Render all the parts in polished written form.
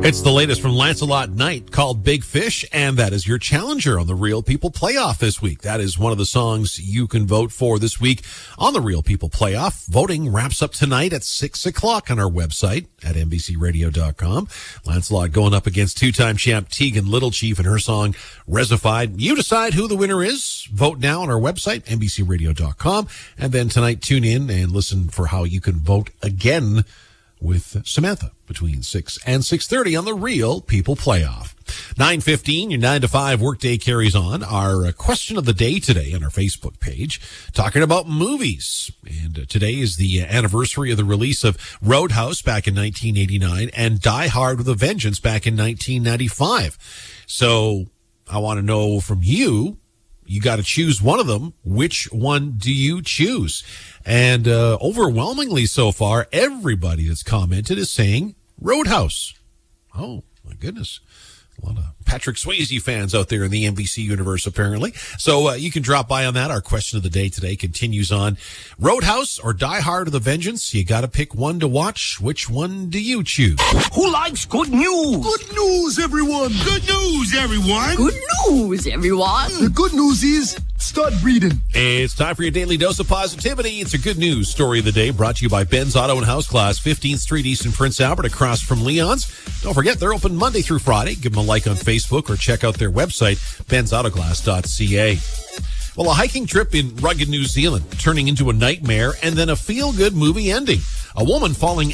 It's the latest from Lancelot Knight called Big Fish, and that is your challenger on the Real People Playoff this week. That is one of the songs you can vote for this week on the Real People Playoff. Voting wraps up tonight at 6 o'clock on our website at NBCRadio.com. Lancelot going up against two-time champ Tegan Littlechief and her song Resified. You decide who the winner is. Vote now on our website, NBCRadio.com. And then tonight, tune in and listen for how you can vote again with Samantha between 6 and 6:30 on the Real People Playoff. 9:15, your 9 to 5 workday carries on. Our question of the day today on our Facebook page, talking about movies. And today is the anniversary of the release of Roadhouse back in 1989 and Die Hard with a Vengeance back in 1995. So I want to know from you, you got to choose one of them. Which one do you choose? And overwhelmingly so far, everybody that's commented is saying Roadhouse. Oh, my goodness. A lot of Patrick Swayze fans out there in the NBC universe, apparently. So you can drop by on that. Our question of the day today continues on. Roadhouse or Die Hard with a Vengeance? You got to pick one to watch. Which one do you choose? Who likes good news? Good news, everyone. Good news, everyone. Good news, everyone. The good news is start breathing. It's time for your daily dose of positivity. It's a good news story of the day brought to you by Ben's Auto and House Glass, 15th Street East in Prince Albert, across from Leon's. Don't forget, they're open Monday through Friday. Give them a like on Facebook or check out their website, bensautoglass.ca. Well, a hiking trip in rugged New Zealand turning into a nightmare and then a feel-good movie ending. A woman falling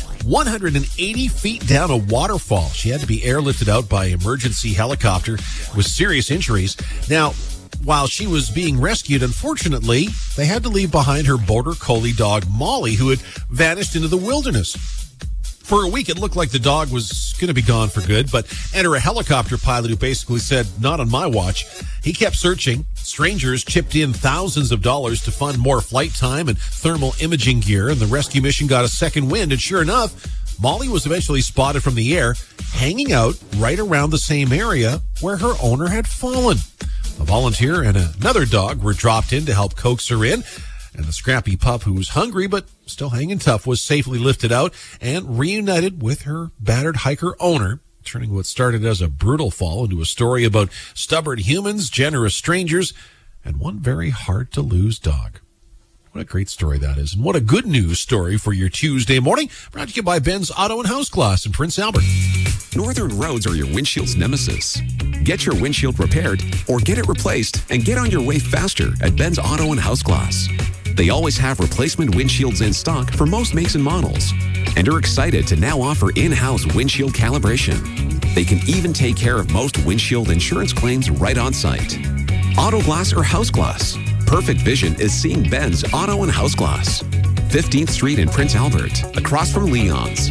180 feet down a waterfall. She had to be airlifted out by emergency helicopter with serious injuries. Now, while she was being rescued, unfortunately, they had to leave behind her border collie dog, Molly, who had vanished into the wilderness. For a week, it looked like the dog was going to be gone for good, but enter a helicopter pilot who basically said, not on my watch. He kept searching. Strangers chipped in thousands of dollars to fund more flight time and thermal imaging gear, and the rescue mission got a second wind, and sure enough, Molly was eventually spotted from the air, hanging out right around the same area where her owner had fallen. A volunteer and another dog were dropped in to help coax her in, and the scrappy pup, who was hungry but still hanging tough, was safely lifted out and reunited with her battered hiker owner, turning what started as a brutal fall into a story about stubborn humans, generous strangers, and one very hard-to-lose dog. What a great story that is, and what a good news story for your Tuesday morning. Brought to you by Ben's Auto and House Glass in Prince Albert. Northern roads are your windshield's nemesis. Get your windshield repaired or get it replaced and get on your way faster at Ben's Auto and House Glass. They always have replacement windshields in stock for most makes and models and are excited to now offer in-house windshield calibration. They can even take care of most windshield insurance claims right on site. Auto glass or house glass? Perfect vision is seeing Ben's Auto and House Glass. 15th Street in Prince Albert, across from Leon's.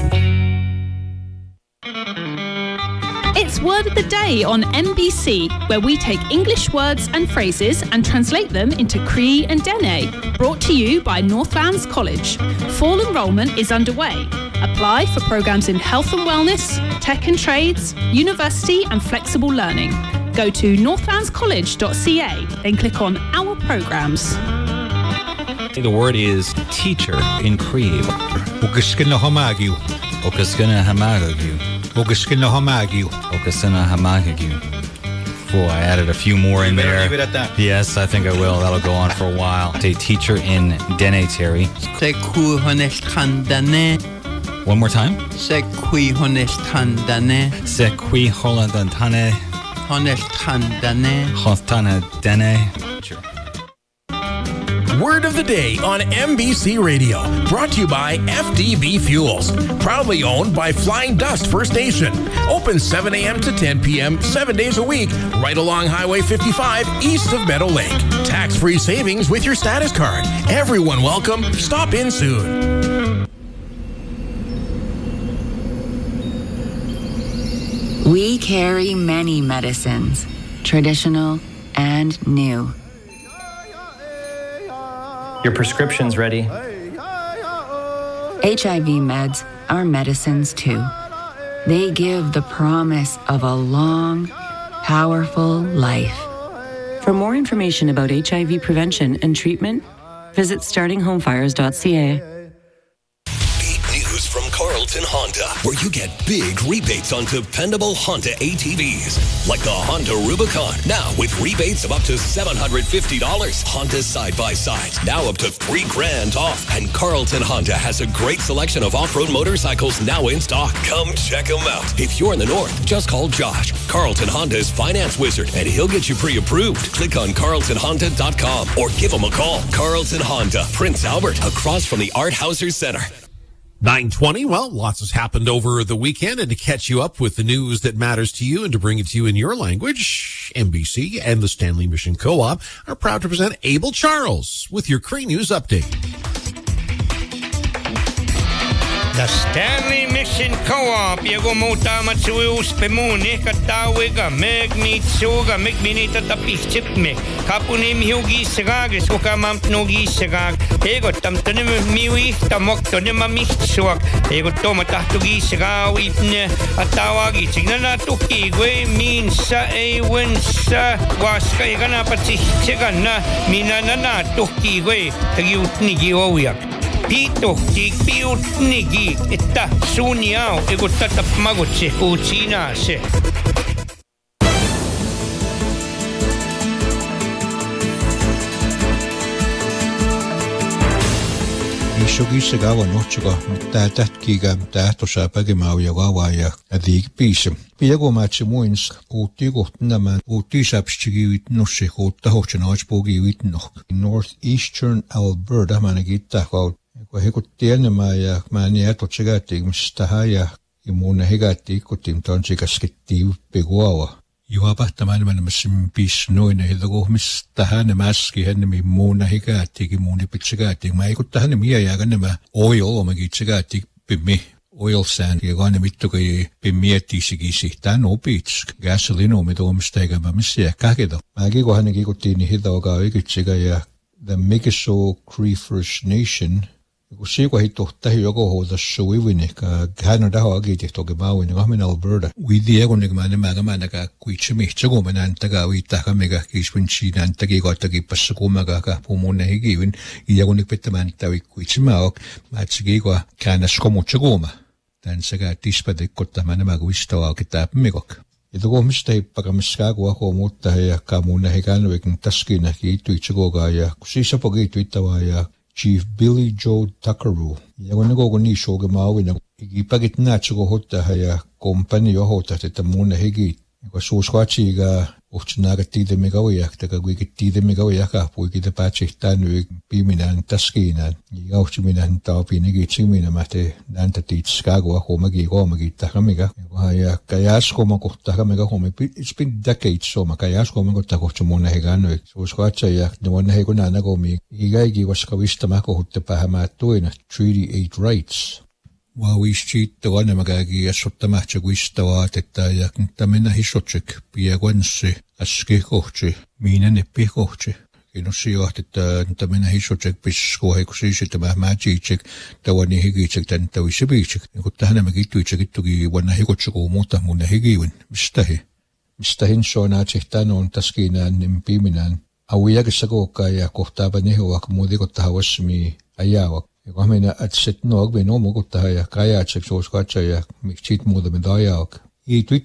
It's Word of the Day on NBC, where we take English words and phrases and translate them into Cree and Dene. Brought to you by Northlands College. Fall enrolment is underway. Apply for programs in health and wellness, tech and trades, university and flexible learning. Go to northlandscollege.ca, then click on Our Programs. The word is teacher in Cree. Ogaskina Hamagu. Okaskina Hamagu. Ogaskina Hamagu. Okasina Hamagu. Boy, I added a few more in there. Leave it at that. Yes, I think I will. That'll go on for a while. A teacher in Dene, Terry. One more time. Sekui honestandane. Sekui holandantane. Honestandane. Hostana Dene. Word of the Day on NBC Radio. Brought to you by FDB Fuels. Proudly owned by Flying Dust First Nation. Open 7 a.m. to 10 p.m. 7 days a week. Right along Highway 55 east of Meadow Lake. Tax-free savings with your status card. Everyone welcome. Stop in soon. We carry many medicines, traditional and new. Your prescription's ready. HIV meds are medicines too. They give the promise of a long, powerful life. For more information about HIV prevention and treatment, visit startinghomefires.ca. Beat news from Carlton Honda, where you get big rebates on dependable Honda ATVs. Like the Honda Rubicon, now with rebates of up to $750. Honda side-by-sides, now up to $3,000 off. And Carlton Honda has a great selection of off-road motorcycles now in stock. Come check them out. If you're in the north, just call Josh, Carlton Honda's finance wizard, and he'll get you pre-approved. Click on carltonhonda.com or give him a call. Carlton Honda, Prince Albert, across from the Art Hauser Center. 9:20. Well, lots has happened over the weekend, and to catch you up with the news that matters to you and to bring it to you in your language, NBC and the Stanley Mission Co-op are proud to present Abel Charles with your Cree News Update. The Stanley Mission Co-op, jego muuta matsuus pemuni katawiga megni tsuga megminita tapichipme kapunim hugi sagagis ukamam nogi sagag ego tamtonim miwi tamok tonim mamichsuak ego tomatahtugi sagawi ne atawagi signala tukigwe minsa ewensa waska igana pachichegana minana tukigwe tagiutnigi owiak Pito, piut nigi, etta suniao, ego tatap magotse, uchina se. Isogisa gawa nochga, tätätkiga, tähtosa pägemau ja gawa ja ädiik piisam. Piego matsi muins, uutti kohtunamaan, uutti sapstigivit nossi, uutta hohtsen aaspuugivit noh. Northeastern Alberta, mä näkin tahkaut. Kun he tiennemään ja mä en jää tot sekätiin, missä tähän ja muun hekätiin, kun timtaan sekäskettiin pikuava. Juha pähtämään menemässä piis noin, että kun missä tähän mäski henne muun hekätiin, muun pit sekätiin. Mä ei kun tähän miä jääkän nämä oil, mäkin sekätiin pimmi oil sand, ja kanne mittokin pimmiettiisikin tän opits. Gasolino me tuomista eikä mä missä jää käketä. Mäkin kun hänen kikuttiin, niin hitaokaa oikeitsikä ja the Mikisew Cree First Nation, kun siiko hittohtahi joko huudassa uivini, hän on tähän agitihtokin mauin, kahmin Alberta. Uidi egon niin mä näkään kuitse mihtsä, kun mä näen takaa uittaa, mikä kiisvin siinä takia koittakin passa kummakaan puhumun hikivin. Ja kun niin pitämään tävi kuitse mä oon, mä etsikin kun käännäs komutsa kuuma. Tän sekä tispätikkotta mä nämä kuistavaa kitää mikok. Ja tuo mistä hippakamiskaa kun ako muuttaa ja mun hikäännöikin taskina kiittyitsä kokaan ja kun siis apo kiittyittävää ja Chief Billy Joe Tuckeroo. Ja kun ne koko niin shouke maavina, ikipakit näetsä kohottaa ja kompani johottaa, että mun hikit. Ja kun suuskaatsiiga ohtsin aika tiidemikä ojahtaa, kun ikit tiidemikä ojahtaa, puikita päätsihtään nyt piiminään taskiinaan. Ja ohtsiminen taapiin ikitsiminen, mä te nääntä tiitskaa, kun ahomakin koomakin tahamikä. Ja käjäskoma kohtaa, mikä homi, it's been decades soma, käjäskoma kohtaa kohtaa mun hikäännöi. Suuskaatsia ja ne mun hikon näänä komi. Ikäikin vaska vistama kohutte päähämää toina, Treaty 8 Rights. Vauistiitto anemmäkäänkin jässottamahtsa kuistavaat, että ja mennä hissotsek piekuenssi, äski kohti, miinen eppi kohti. Kiinnossi johti, että mennä hissotsek piskohe, kun siis tämä mätsiitsek, tavani hikitsek, tän tavisi piitsek. Ja kun tähän mä kittyitsek, ittoki vanna hikotsuku muuta mun hikivin. Mistähi? Mistähin soonaa tsihtään on taskiinään, niin piiminään. Auijakissa kookkaa ja kohtaapa nehuak, muutiko tähän vassimi ajaavak. Ja kun minä etsit nuokviin omukuttaa ja kajatsek suuskatsa ja miksi siitä muuta mitä ajaak. Ei